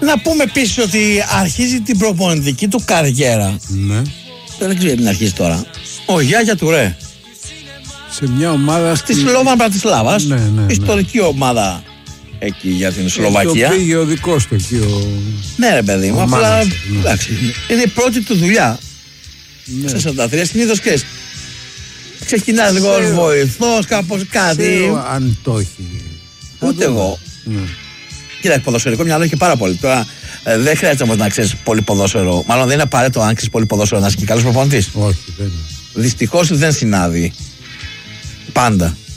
Να πούμε επίσης ότι αρχίζει την προπονητική του καριέρα. Ναι. Δεν ξέρω γιατί αρχίζει τώρα. Ο Γιάγια Τουρέ. Σε μια ομάδα στη Σλόβαν Μπρατισλάβας. Ναι. Ιστορική ομάδα εκεί για την Σλοβακία. Το πήγε ο δικός του εκεί. Ναι, ρε παιδί μου. Απλά εντάξει. Είναι η πρώτη του δουλειά. Ναι. Σε 43 συνήθως ξέρεις. Ξεκινάς λίγο ως βοηθός, κάπως κάτι. Ξέρω αν το έχει. Ούτε εγώ. Ναι. Κοίτα, ποδοσφαιρικό μυαλό έχει πάρα πολύ. Τώρα δεν χρειάζεται όμως να ξέρεις πολύ ποδόσφαιρο. Μάλλον δεν είναι απαραίτητο αν ξέρεις πολύ ποδόσφαιρο να είσαι και καλός προπονητής. Όχι, δεν είναι. Δυστυχώς δεν συνάδει. Πάντα.